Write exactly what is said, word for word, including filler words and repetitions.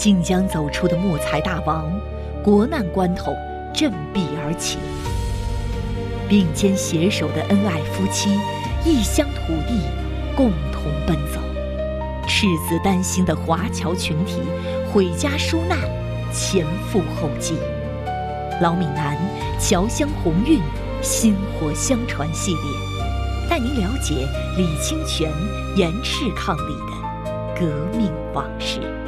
晋江走出的木材大王，国难关头振臂而起。并肩携手的恩爱夫妻，异乡土地共同奔走。赤子丹心的华侨群体，毁家纾难，前赴后继。老闽南侨乡鸿运薪火相传系列，带您了解李清泉严斥抗力的革命往事。